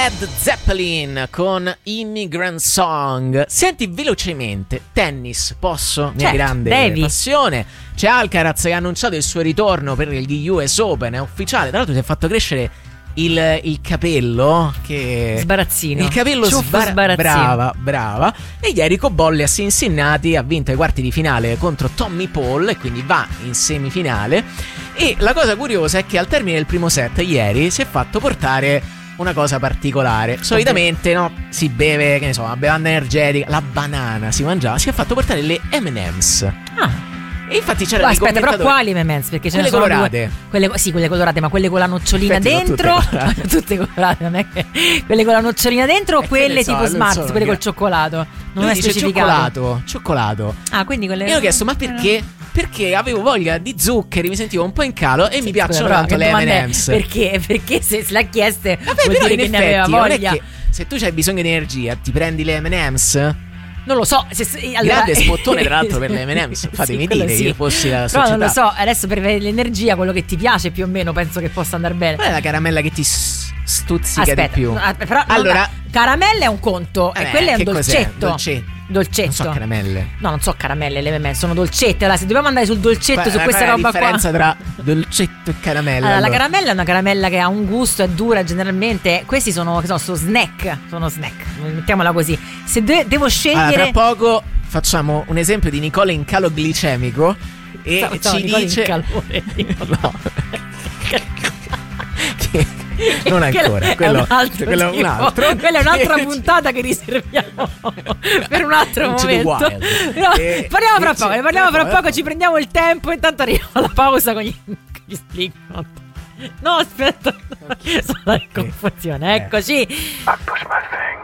Led Zeppelin con Immigrant Song. Senti, velocemente, tennis, posso? Mia grande passione. C'è Alcaraz che ha annunciato il suo ritorno per gli US Open, è ufficiale. Tra l'altro si è fatto crescere il capello, che sbarazzino, il capello sbarazzino. Brava. E ieri Cobolli a Cincinnati ha vinto i quarti di finale contro Tommy Paul e quindi va in semifinale. E la cosa curiosa è che al termine del primo set ieri si è fatto portare una cosa particolare. Solitamente si beve, che ne so, una bevanda energetica, la banana si mangiava, si è fatto portare le M&M's. E infatti c'era aspetta, però quali M&M's? Perché ce ne sono colorate. Quelle colorate, ma quelle con la nocciolina dentro? Tutte colorate, non è che quelle con la nocciolina dentro o quelle tipo Smart, quelle col cioccolato? Non è specificato. Cioccolato. Ah, quindi quelle. E ho chiesto, ma perché? Perché avevo voglia di zuccheri, mi sentivo un po' in calo e mi piacciono tanto le M&M's. Perché se la chieste vuol però dire che ne aveva voglia. Non è che se tu hai bisogno di energia ti prendi le M&M's? Non lo so, grande spottone tra l'altro per le M&M's. Fatemi dire che io fossi la società. Però non lo so, adesso per l'energia, quello che ti piace più o meno penso che possa andare bene. Qual è la caramella che ti stuzzica di più? Però allora, caramella è un conto e quello è un dolcetto. Dolcetto. Non so caramelle. No, non so caramelle, le M&M's sono dolcette. Allora, se dobbiamo andare sul dolcetto, su questa roba qua. La differenza tra dolcetto e caramella. Allora, la caramella è una caramella che ha un gusto, è dura generalmente. Questi sono snack. Sono snack, mettiamola così. Se devo scegliere. Allora, tra poco facciamo un esempio di Nicola in calo glicemico. E ci dice. No. Non ancora, quello è un altro. Quella è un'altra puntata che riserviamo per un altro momento. No, parliamo fra poco, ci prendiamo il tempo. Intanto arriva la pausa con gli Slipknot. No, aspetta, sono in confusione. Eccoci. I push my thing.